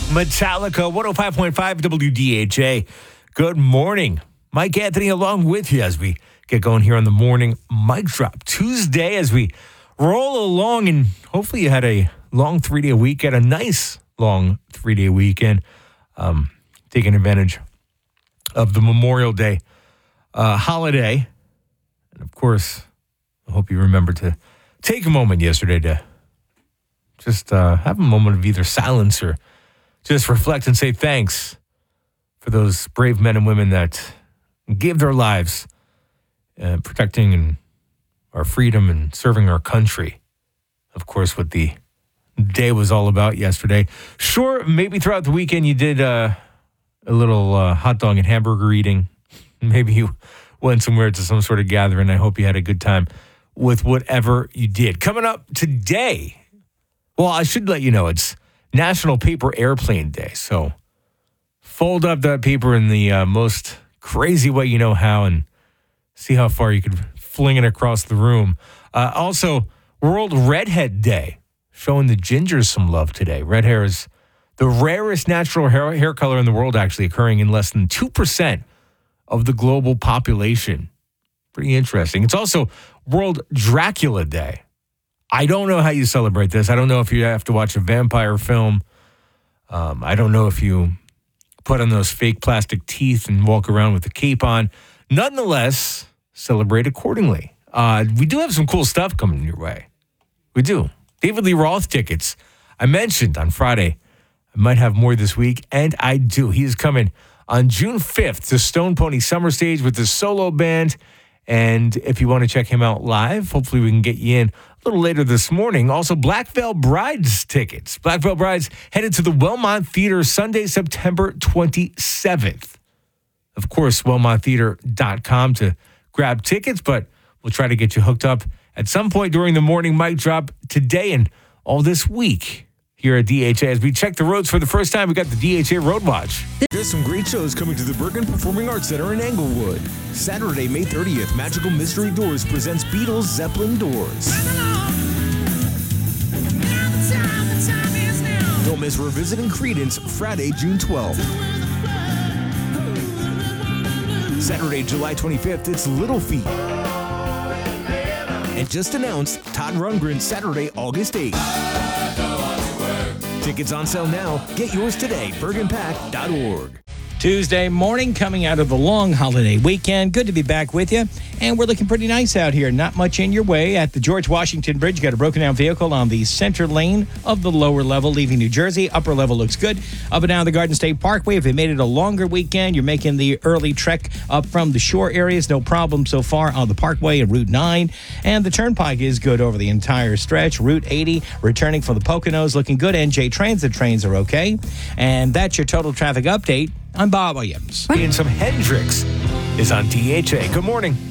Metallica, 105.5 WDHA. Good morning. Mike Anthony along with you as we get going here on the morning mic drop. Tuesday as we roll along, and hopefully you had a long 3-day weekend, a nice long 3-day weekend, taking advantage of the Memorial Day holiday. And of course, I hope you remember to take a moment yesterday to just have a moment of either silence or just reflect and say thanks for those brave men and women that gave their lives protecting our freedom and serving our country. Of course, what the day was all about yesterday. Sure, maybe throughout the weekend you did a little hot dog and hamburger eating. Maybe you went somewhere to some sort of gathering. I hope you had a good time with whatever you did. Coming up today, well, I should let you know it's National Paper Airplane Day. So fold up that paper in the most crazy way you know how and see how far you could fling it across the room. Also, World Redhead Day, showing the gingers some love today. Red hair is the rarest natural hair color in the world, actually occurring in less than 2% of the global population. Pretty interesting. It's also World Dracula Day. I don't know how you celebrate this. I don't know if you have to watch a vampire film. I don't know if you put on those fake plastic teeth and walk around with a cape on. Nonetheless, celebrate accordingly. We do have some cool stuff coming your way. We do. David Lee Roth tickets. I mentioned on Friday, I might have more this week, and I do. He is coming on June 5th to Stone Pony Summer Stage with his solo band. And if you want to check him out live, hopefully we can get you in a little later this morning. Also, Black Veil Brides tickets. Black Veil Brides headed to the Wellmont Theater Sunday, September 27th. Of course, WellmontTheater.com to grab tickets, but we'll try to get you hooked up at some point during the morning mic drop today and all this week here at DHA. As we check the roads for the first time, we got the DHA Road Watch. There's some great shows coming to the Bergen Performing Arts Center in Englewood. Saturday, May 30th, Magical Mystery Doors presents Beatles Zeppelin Doors. Don't miss Revisiting Creedence Friday, June 12th. Saturday, July 25th, it's Little Feat. And just announced Todd Rundgren Saturday, August 8th. Tickets on sale now. Get yours today. BergenPack.org. Tuesday morning, coming out of the long holiday weekend. Good to be back with you. And we're looking pretty nice out here. Not much in your way at the George Washington Bridge. You got a broken down vehicle on the center lane of the lower level leaving New Jersey. Upper level looks good. Up and down the Garden State Parkway. If you made it a longer weekend, you're making the early trek up from the shore areas. No problem so far on the Parkway and Route 9. And the Turnpike is good over the entire stretch. Route 80 returning from the Poconos looking good. NJ Transit trains are okay. And that's your total traffic update. I'm Bob Williams. And some Hendrix is on DHA. Good morning.